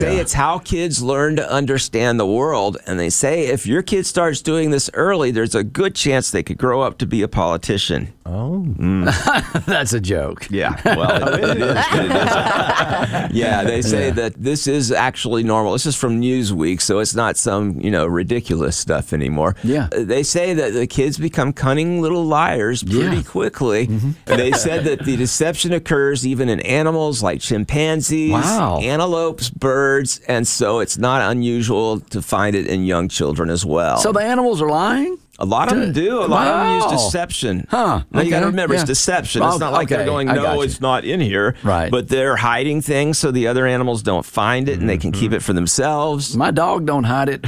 Say it's how kids learn to understand the world, and they say if your kid starts doing this early, there's a good chance they could grow up to be a politician. Oh. That's a joke. Yeah, well, it is. Yeah, they say that this is actually normal. This is from Newsweek, so it's not some, ridiculous stuff anymore. Yeah. They say that the kids become cunning little liars pretty quickly. They said that the deception occurs even in animals like chimpanzees, antelopes, birds, and so it's not unusual to find it in young children as well. So the animals are lying? A lot of them do. A lot of them use deception. Huh. Now, you got to remember, it's deception. It's not like they're going, no, it's not in here. Right. But they're hiding things so the other animals don't find it and they can keep it for themselves. My dog don't hide it.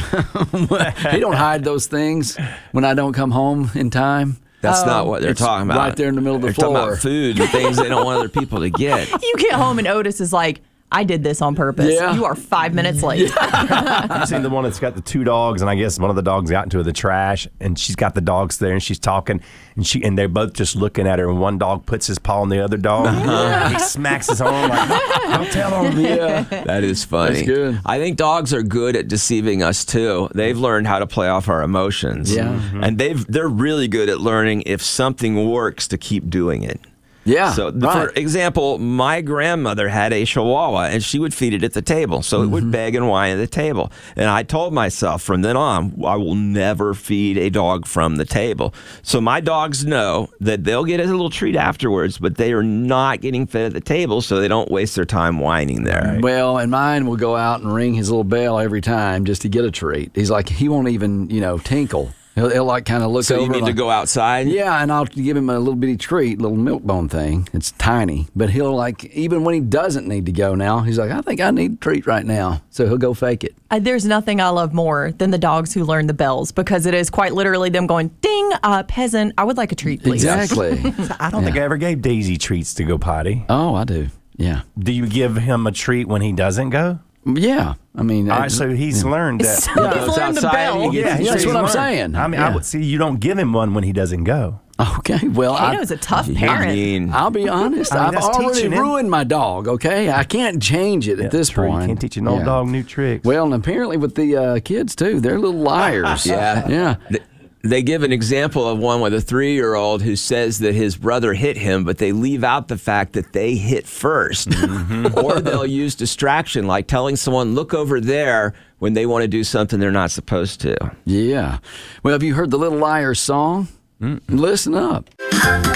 He don't hide those things when I don't come home in time. That's not what they're talking about. Right there in the middle of the they're floor. Talking about food and things they don't want other people to get. You get home and Otis is like, I did this on purpose. Yeah. You are 5 minutes late. I've seen the one that's got the two dogs, and I guess one of the dogs got into the trash, and she's got the dogs there, and she's talking, and they're both just looking at her, and one dog puts his paw on the other dog. He smacks his arm like, don't tell him. Yeah. That is funny. That's good. I think dogs are good at deceiving us, too. They've learned how to play off our emotions. Yeah. And they're really good at learning if something works to keep doing it. Yeah. So, for example, my grandmother had a Chihuahua, and she would feed it at the table. So it would beg and whine at the table. And I told myself from then on, I will never feed a dog from the table. So my dogs know that they'll get a little treat afterwards, but they are not getting fed at the table, so they don't waste their time whining there. Right. Well, and mine will go out and ring his little bell every time just to get a treat. He's like, he won't even, tinkle. He'll like kind of look over. So you need to go outside? Yeah, and I'll give him a little bitty treat, little milk bone thing. It's tiny, but he'll even when he doesn't need to go now, he's like, I think I need a treat right now. So he'll go fake it. There's nothing I love more than the dogs who learn the bells, because it is quite literally them going, ding, peasant, I would like a treat, please. Exactly. I don't think I ever gave Daisy treats to go potty. Oh, I do. Yeah. Do you give him a treat when he doesn't go? Yeah. I mean, all right, so he's learned that. So he's learned the bell. Yeah, that's what I'm saying. I mean, I would see you don't give him one when he doesn't go. Okay, well, Kato's a tough parent. I'll be honest. I mean, I've already ruined my dog, okay? I can't change it at this point. You can't teach an old dog new tricks. Well, and apparently with the kids, too. They're little liars. Yeah. They give an example of one with a 3-year-old who says that his brother hit him, but they leave out the fact that they hit first. Or they'll use distraction, like telling someone, look over there, when they want to do something they're not supposed to. Yeah. Well, have you heard the Little Liars song? Listen up.